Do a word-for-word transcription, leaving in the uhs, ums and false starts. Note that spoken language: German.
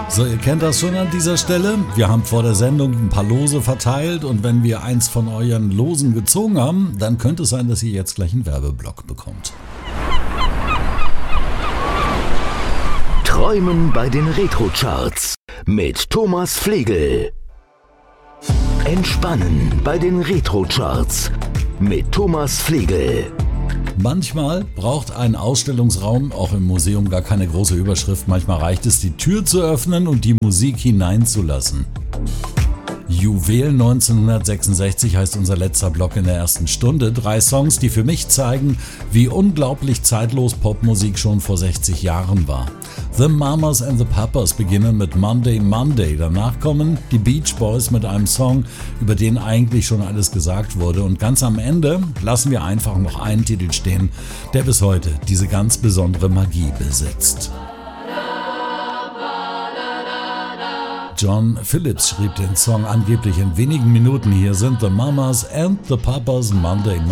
So, ihr kennt das schon an dieser Stelle. Wir haben vor der Sendung ein paar Lose verteilt und wenn wir eins von euren Losen gezogen haben, dann könnte es sein, dass ihr jetzt gleich einen Werbeblock bekommt. Träumen bei den Retro-Charts mit Thomas Flegel. Entspannen bei den Retro-Charts mit Thomas Flegel. Manchmal braucht ein Ausstellungsraum auch im Museum gar keine große Überschrift. Manchmal reicht es, die Tür zu öffnen und die Musik hineinzulassen. Juwel neunzehnhundertsechsundsechzig heißt unser letzter Block in der ersten Stunde. Drei Songs, die für mich zeigen, wie unglaublich zeitlos Popmusik schon vor sechzig Jahren war. The Mamas and the Papas beginnen mit Monday Monday. Danach kommen die Beach Boys mit einem Song, über den eigentlich schon alles gesagt wurde. Und ganz am Ende lassen wir einfach noch einen Titel stehen, der bis heute diese ganz besondere Magie besitzt. John Phillips schrieb den Song angeblich in wenigen Minuten. Hier sind The Mamas and the Papas, Monday Monday.